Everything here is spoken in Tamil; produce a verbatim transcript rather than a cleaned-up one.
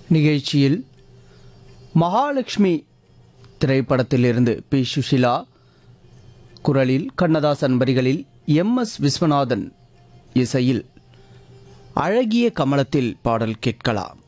நிகழ்ச்சியில் மகாலட்சுமி திரைப்படத்திலிருந்து பி சுஷிலா குரலில் கண்ணதாசன் வரிகளில் எம் எஸ் விஸ்வநாதன் இசையில் அழகிய கமலத்தில் பாடல் கேட்கலாம்.